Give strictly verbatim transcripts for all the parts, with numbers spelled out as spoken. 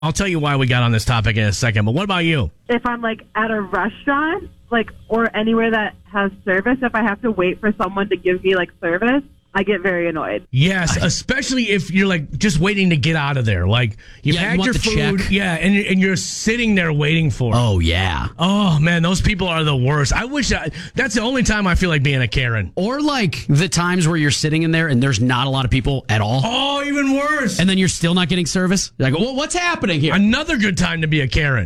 I'll tell you why we got on this topic in a second, but what about you? If I'm like at a restaurant, like, or anywhere that has service, if I have to wait for someone to give me like service, I get very annoyed. Yes, especially if you're like just waiting to get out of there. Like you've Yeah, had you your want the food, check. yeah, and and you're sitting there waiting for it. Oh, yeah. Oh man, those people are the worst. I wish I, that's the only time I feel like being a Karen. Or like the times where you're sitting in there and there's not a lot of people at all. Oh, even worse. And then you're still not getting service. You're like, well, what's happening here? Another good time to be a Karen.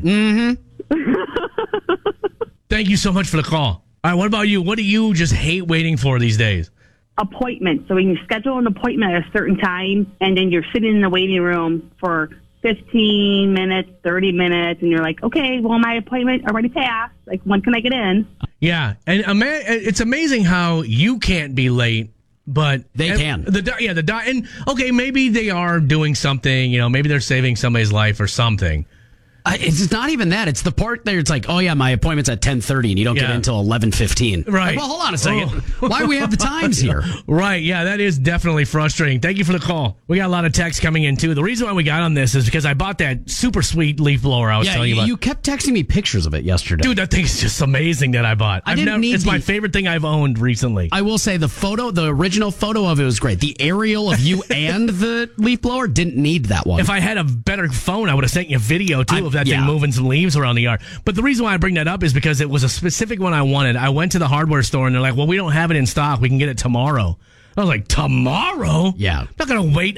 Mm-hmm. Thank you so much for the call. All right, what about you? What do you just hate waiting for these days? Appointment. So when you schedule an appointment at a certain time and then you're sitting in the waiting room for fifteen minutes, thirty minutes, and you're like, okay, well, my appointment already passed. Like, when can I get in? Yeah, and ama- it's amazing how you can't be late, but They and can. The do- yeah, the do- and okay, maybe they are doing something. You know, maybe they're saving somebody's life or something. I, it's not even that. It's the part there. It's like, oh, yeah, my appointment's at ten thirty, and you don't get Yeah. in until eleven fifteen. Right. Like, well, hold on a second. Oh. Why do we have the times here? Right, yeah, that is definitely frustrating. Thank you for the call. We got a lot of texts coming in, too. The reason why we got on this is because I bought that super sweet leaf blower I was Yeah, telling you you, about. you kept texting me pictures of it yesterday. Dude, that thing's just amazing that I bought. I I've didn't never, need It's my the- favorite thing I've owned recently. I will say the photo, the original photo of it was great. The aerial of you and the leaf blower didn't need that one. If I had a better phone, I would have sent you a video, too, I- of that yeah. thing moving some leaves around the yard. But the reason why I bring that up is because it was a specific one I wanted. I went to the hardware store, and they're like, well, we don't have it in stock. We can get it tomorrow. I was like, tomorrow? Yeah. I'm not going to wait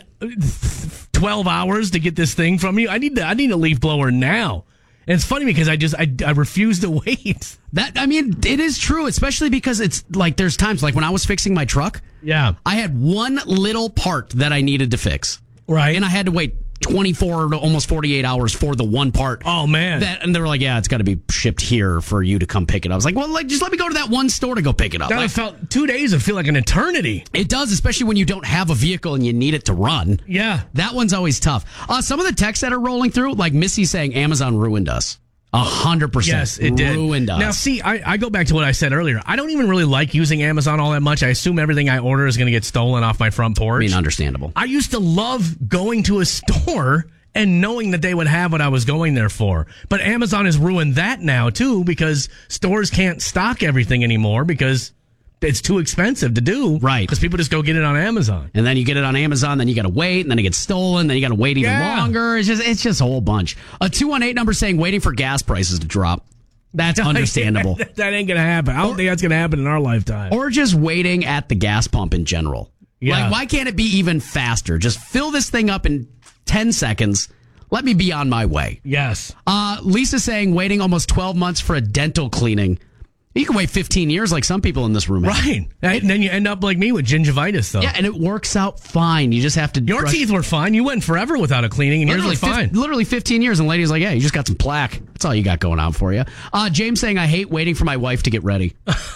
twelve hours to get this thing from you. I need, the, I need a leaf blower now. And it's funny because I just, I, I refuse to wait. that, I mean, it is true, especially because it's like there's times like when I was fixing my truck, Yeah. I had one little part that I needed to fix. Right. And I had to wait twenty-four to almost forty-eight hours for the one part. Oh, man. That, and they were like, yeah, it's got to be shipped here for you to come pick it up. I was like, well, like, just let me go to that one store to go pick it up. That Like, felt, two days would feel like an eternity. it does, especially when you don't have a vehicle and you need it to run. Yeah. That one's always tough. Uh, some of the texts that are rolling through, like Missy saying Amazon ruined us. A hundred percent. Yes, it did. Ruined us. Now, see, I, I go back to what I said earlier. I don't even really like using Amazon all that much. I assume everything I order is going to get stolen off my front porch. I mean, understandable. I used to love going to a store and knowing that they would have what I was going there for. But Amazon has ruined that now, too, because stores can't stock everything anymore because it's too expensive to do. Right. Because people just go get it on Amazon. And then you get it on Amazon, then you got to wait, and then it gets stolen, then you got to wait even Yeah. longer. It's just it's just a whole bunch. A two one eight number saying waiting for gas prices to drop. That's understandable. That ain't going to happen. I don't think that's going to happen in our lifetime. Or just waiting at the gas pump in general. Yeah. Like, why can't it be even faster? Just fill this thing up in ten seconds. Let me be on my way. Yes. Uh, Lisa saying waiting almost twelve months for a dental cleaning. You can wait fifteen years like some people in this room. have. Right. And then you end up like me with gingivitis, though. Yeah, and it works out fine. You just have to... Your brush- teeth were fine. You went forever without a cleaning, and yours Literally, was fine. fif- literally fifteen years, and the lady's like, yeah, you just got some plaque. That's all you got going on for you. Uh, James saying, I hate waiting for my wife to get ready.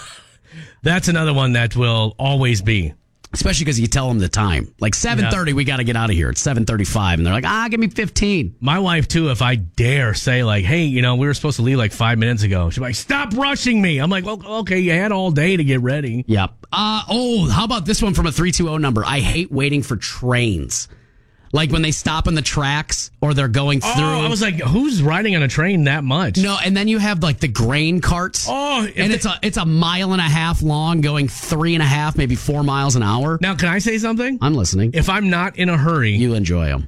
That's another one that will always be. Especially because you tell them the time. Like seven thirty, we got to get out of here. It's seven thirty-five, and they're like, ah, give me fifteen. My wife, too, if I dare say, like, hey, you know, we were supposed to leave like five minutes ago. She's like, stop rushing me. I'm like, well, okay, you had all day to get ready. Yep. Uh, oh, how about this one from a three two zero number? I hate waiting for trains. Like when they stop on the tracks or they're going through. Oh, I was like, who's riding on a train that much? No, and then you have like the grain carts. Oh, if and they- it's a it's a mile and a half long, going three and a half, maybe four miles an hour. Now, can I say something? I'm listening. If I'm not in a hurry. You enjoy them.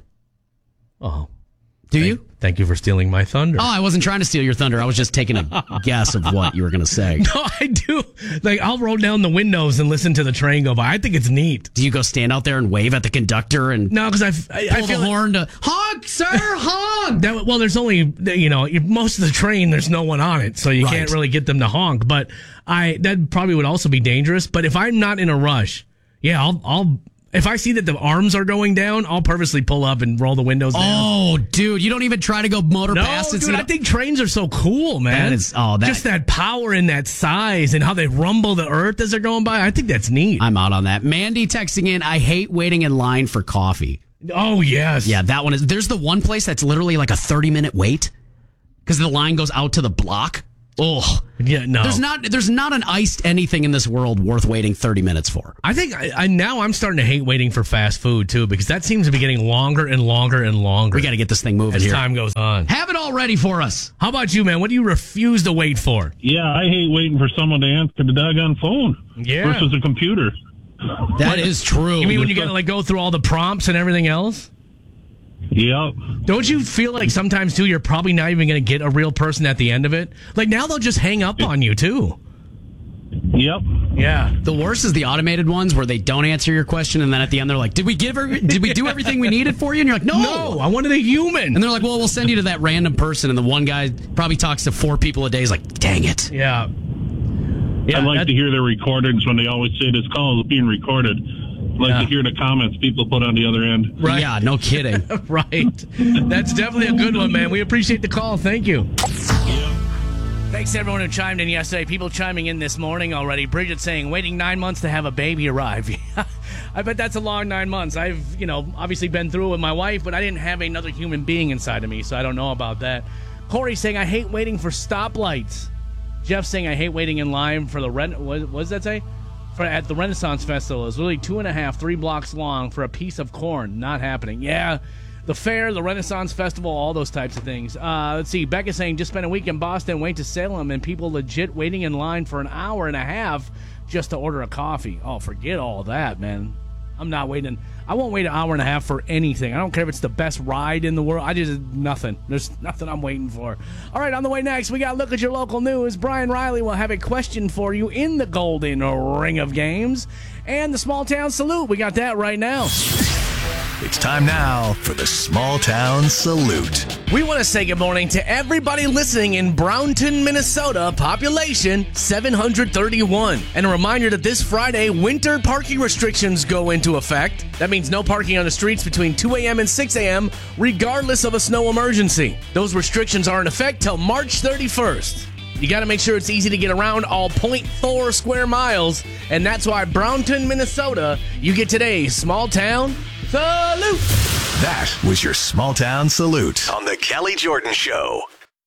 Oh. Do Thank, you? Thank you for stealing my thunder. Oh, I wasn't trying to steal your thunder. I was just taking a guess of what you were going to say. No, I do. Like, I'll roll down the windows and listen to the train go by. I think it's neat. Do you go stand out there and wave at the conductor and No, because I, I, I pull feel the like- horn to honk, sir, honk? That, well, there's only, you know, most of the train, there's no one on it, so you Right. can't really get them to honk. But I that probably would also be dangerous. But if I'm not in a rush, yeah, I'll, I'll if I see that the arms are going down, I'll purposely pull up and roll the windows down. Oh, dude, you don't even try to go motor No, past it. dude, I think trains are so cool, man. That is- oh, that- just that power and that size and how they rumble the earth as they're going by. I think that's neat. I'm out on that. Mandy texting in, I hate waiting in line for coffee. Oh, yes. Yeah, that one is. There's the one place that's literally like a thirty minute wait because the line goes out to the block. Oh, Yeah, no. there's not there's not an iced anything in this world worth waiting thirty minutes for. I think I, I now I'm starting to hate waiting for fast food too, because that seems to be getting longer and longer and longer. We got to get this thing moving as here. time goes on. Have it all ready for us. How about you, man? What do you refuse to wait for? Yeah, I hate waiting for someone to answer the doggone phone Yeah. versus a computer. That is true. You mean when you got to like go through all the prompts and everything else? Yep. Don't you feel like sometimes too you're probably not even going to get a real person at the end of it? Like now they'll just hang up on you too. Yep. Yeah. The worst is the automated ones where they don't answer your question, and then at the end they're like, "Did we give her? Did we do everything we needed for you?" And you're like, "No, No, I wanted a human. And they're like, "Well, we'll send you to that random person." And the one guy probably talks to four people a day. He's like, "Dang it!" Yeah. Yeah. I like that- to hear their recordings when they always say this call is being recorded. I like Yeah. to hear the comments people put on the other end. Right. Yeah, no kidding. Right. That's definitely a good one, man. We appreciate the call. Thank you. Thanks to everyone who chimed in yesterday. People chiming in this morning already. Bridget saying, waiting nine months to have a baby arrive. I bet that's a long nine months. I've, you know, obviously been through it with my wife, but I didn't have another human being inside of me, so I don't know about that. Corey saying, I hate waiting for stoplights. Jeff saying, I hate waiting in line for the rent. What, what does that say? For at the Renaissance Festival. It's really two and a half, three blocks long for a piece of corn. Not happening. Yeah. The fair, the Renaissance Festival, all those types of things. Uh, let's see. Becca saying, just spent a week in Boston, went to Salem, and people legit waiting in line for an hour and a half just to order a coffee. Oh, forget all that, man. I'm not waiting. I won't wait an hour and a half for anything. I don't care if it's the best ride in the world. I just, nothing. There's nothing I'm waiting for. All right, on the way next, we got Look at Your Local News. Brian Riley will have a question for you in the Golden Ring of Games. And the Small Town Salute. We got that right now. It's time now for the Small Town Salute. We want to say good morning to everybody listening in Brownton, Minnesota, population seven hundred thirty-one. And a reminder that this Friday, winter parking restrictions go into effect. That means no parking on the streets between two a.m. and six a.m., regardless of a snow emergency. Those restrictions are in effect till March thirty-first. You got to make sure it's easy to get around all zero point four square miles, and that's why Brownton, Minnesota, you get today's Small Town Salute. That was your Small Town Salute on the Kelly Jordan Show.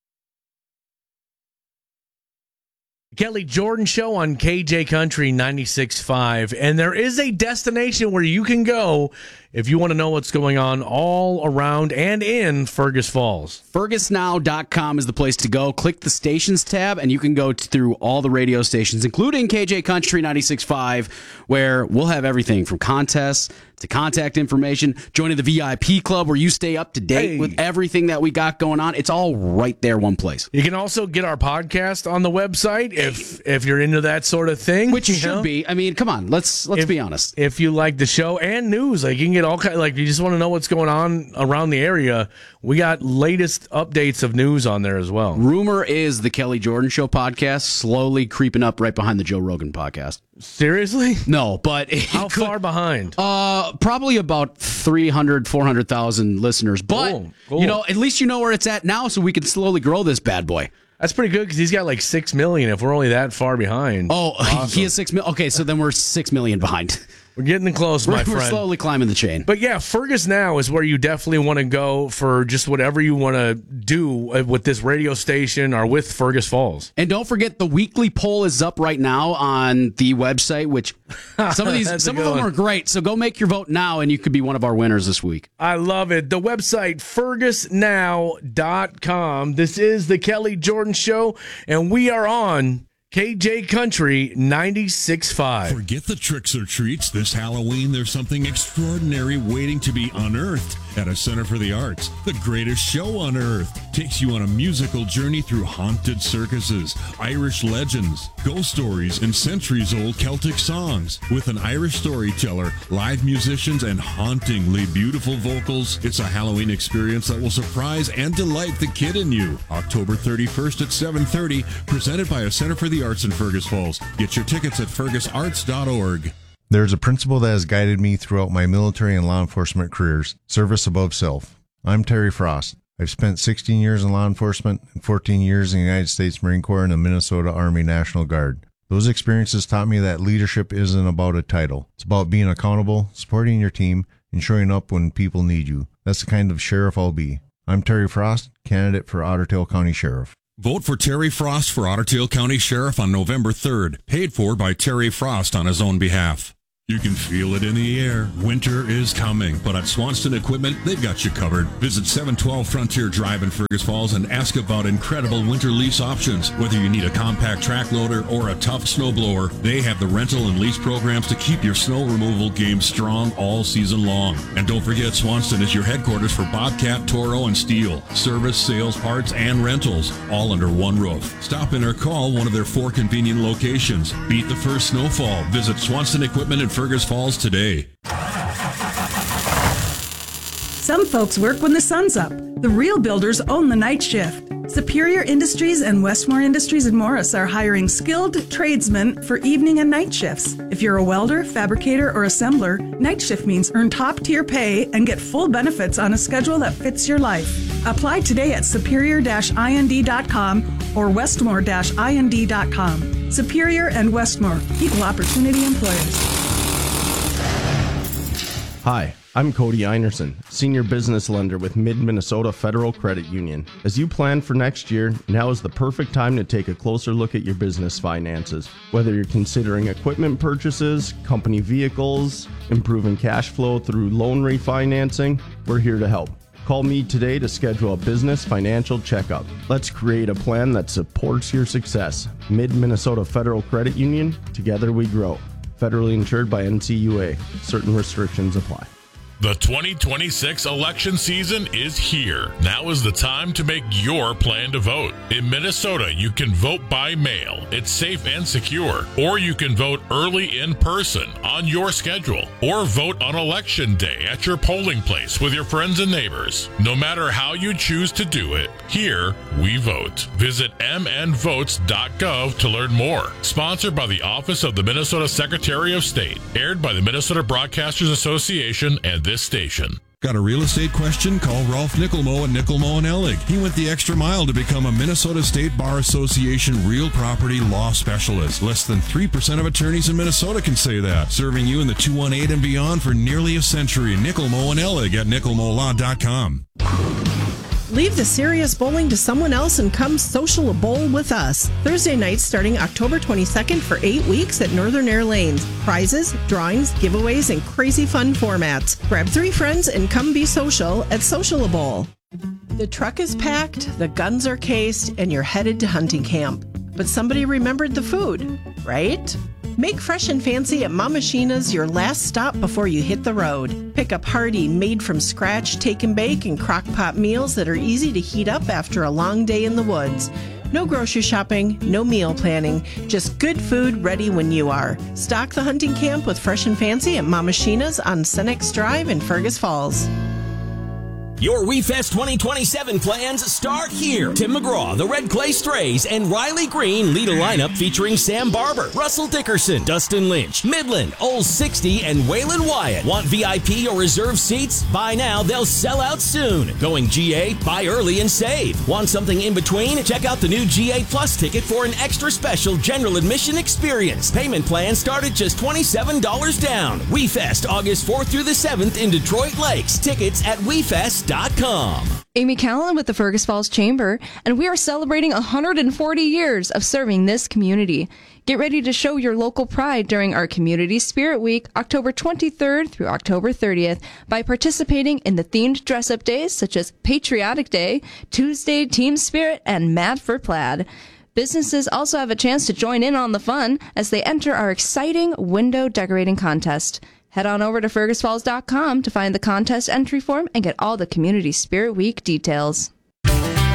Kelly Jordan Show on K J Country ninety-six point five. And there is a destination where you can go if you want to know what's going on all around and in Fergus Falls. Fergus Now dot com is the place to go. Click the stations tab, and you can go t- through all the radio stations, including K J Country ninety-six point five, where we'll have everything from contests to contact information, joining the V I P club where you stay up to date Hey. with everything that we got going on. It's all right there, one place. You can also get our podcast on the website if if you're into that sort of thing. Which you you should know? be. I mean, come on, let's let's If- be honest. If you like the show and news, like you can get all kind like you just want to know what's going on around the area, we got latest updates of news on there as well. Rumor is the Kelly Jordan Show podcast slowly creeping up right behind the Joe Rogan podcast. Seriously? No, but it How could- far behind? Uh, probably about three hundred, four hundred thousand listeners. But, Cool, cool. you know, at least you know where it's at now, so we can slowly grow this bad boy. That's pretty good because he's got like six million. If we're only that far behind, Oh, he is six million. Okay, so then we're six million behind. we're getting close, my We're, we're friend. slowly climbing the chain. But yeah, Fergus Now is where you definitely want to go for just whatever you want to do with this radio station or with Fergus Falls. And don't forget, the weekly poll is up right now on the website, which some of these, That's a some of good them one. are great. So go make your vote now, and you could be one of our winners this week. I love it. The website, fergus now dot com. This is the Kelly Jordan Show, and we are on K J Country ninety-six point five. Forget the tricks or treats. This Halloween, there's something extraordinary waiting to be unearthed at a Center for the Arts. The greatest show on earth takes you on a musical journey through haunted circuses, Irish legends, ghost stories, and centuries-old Celtic songs. With an Irish storyteller, live musicians, and hauntingly beautiful vocals, it's a Halloween experience that will surprise and delight the kid in you. October thirty-first at seven thirty, presented by a Center for the Arts in Fergus Falls. Get your tickets at fergus arts dot org. There's a principle that has guided me throughout my military and law enforcement careers: service above self. I'm Terry Frost. I've spent sixteen years in law enforcement and fourteen years in the United States Marine Corps and the Minnesota Army National Guard. Those experiences taught me that leadership isn't about a title. It's about being accountable, supporting your team, and showing up when people need you. That's the kind of sheriff I'll be. I'm Terry Frost, candidate for Otter Tail County Sheriff. Vote for Terry Frost for Otter Tail County Sheriff on November third. Paid for by Terry Frost on his own behalf. You can feel it in the air. Winter is coming, but at Swanston Equipment, they've got you covered. Visit seven twelve Frontier Drive in Fergus Falls and ask about incredible winter lease options. Whether you need a compact track loader or a tough snowblower, they have the rental and lease programs to keep your snow removal game strong all season long. And don't forget, Swanston is your headquarters for Bobcat, Toro, and Steel. Service, sales, parts, and rentals, all under one roof. Stop in or call one of their four convenient locations. Beat the first snowfall. Visit Swanston Equipment in Fergus Falls today. Some folks work when the sun's up. The real builders own the night shift. Superior Industries and Westmore Industries in Morris are hiring skilled tradesmen for evening and night shifts. If you're a welder, fabricator, or assembler, night shift means earn top-tier pay and get full benefits on a schedule that fits your life. Apply today at superior dash I N D dot com or westmore dash I N D dot com. Superior and Westmore, equal opportunity employers. Hi, I'm Cody Einerson, Senior Business Lender with Mid-Minnesota Federal Credit Union. As you plan for next year, now is the perfect time to take a closer look at your business finances. Whether you're considering equipment purchases, company vehicles, improving cash flow through loan refinancing, we're here to help. Call me today to schedule a business financial checkup. Let's create a plan that supports your success. Mid-Minnesota Federal Credit Union, together we grow. Federally insured by N C U A. Certain restrictions apply. The twenty twenty-six election season is here. Now is the time to make your plan to vote. In Minnesota, you can vote by mail. It's safe and secure. Or you can vote early in person on your schedule. Or vote on election day at your polling place with your friends and neighbors. No matter how you choose to do it, here we vote. Visit m n votes dot gov to learn more. Sponsored by the Office of the Minnesota Secretary of State. Aired by the Minnesota Broadcasters Association and this station. Got a real estate question? Call Rolf Nickelmo at Nickelmo and Ellig. He went the extra mile to become a Minnesota State Bar Association real property law specialist. Less than three percent of attorneys in Minnesota can say that. Serving you in the two one eight and beyond for nearly a century. Nickelmo and Ellig at nickelmo law dot com. Leave the serious bowling to someone else and come social a bowl with us. Thursday nights starting October twenty-second for eight weeks at Northern Air Lanes. Prizes, drawings, giveaways, and crazy fun formats. Grab three friends and come be social at Social a Bowl. The truck is packed, the guns are cased, and you're headed to hunting camp. But somebody remembered the food, right? Make fresh and fancy at Mama Sheena's your last stop before you hit the road. Pick up hearty, made-from-scratch take and bake and crock pot meals that are easy to heat up after a long day in the woods. No grocery shopping, no meal planning, just good food ready when you are. Stock the hunting camp with fresh and fancy at Mama Sheena's on Senex Drive in Fergus Falls. Your WeFest twenty twenty-seven plans start here. Tim McGraw, the Red Clay Strays, and Riley Green lead a lineup featuring Sam Barber, Russell Dickerson, Dustin Lynch, Midland, Old sixty, and Waylon Wyatt. Want V I P or reserved seats? Buy now, they'll sell out soon. Going G A? Buy early and save. Want something in between? Check out the new G A Plus ticket for an extra special general admission experience. Payment plans start at just twenty-seven dollars down. WeFest, August fourth through the seventh in Detroit Lakes. Tickets at WeFest dot com. Amy Callan with the Fergus Falls Chamber, and we are celebrating one hundred forty years of serving this community. Get ready to show your local pride during our Community Spirit Week, October twenty-third through October thirtieth, by participating in the themed dress-up days such as Patriotic Day, Tuesday Team Spirit, and Mad for Plaid. Businesses also have a chance to join in on the fun as they enter our exciting window decorating contest. Head on over to fergus falls dot com to find the contest entry form and get all the Community Spirit Week details. Get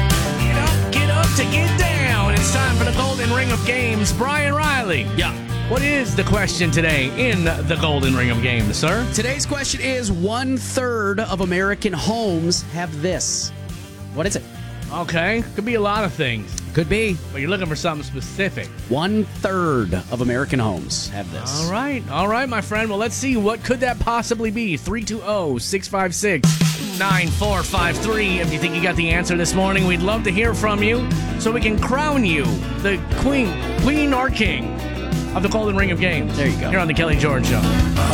up, get up to get down. It's time for the Golden Ring of Games. Brian Riley. Yeah. What is the question today in the Golden Ring of Games, sir? Today's question is one third of American homes have this. What is it? Okay. Could be a lot of things. Could be. But you're looking for something specific. One third of American homes have this. All right. All right, my friend. Well, let's see. What could that possibly be? three two zero, six five six, nine four five three. If you think you got the answer this morning, we'd love to hear from you so we can crown you the queen, queen or king of the Golden Ring of Games. There you go. Here on the Kelly George Show.